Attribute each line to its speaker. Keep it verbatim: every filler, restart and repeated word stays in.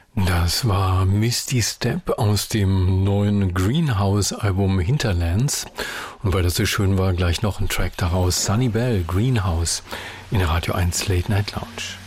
Speaker 1: Das war Misty Step aus dem neuen Greenhouse-Album Hinterlands. Und weil das so schön war, gleich noch ein Track daraus. Sunny Bell, Greenhouse, in der Radio eins Late Night Lounge.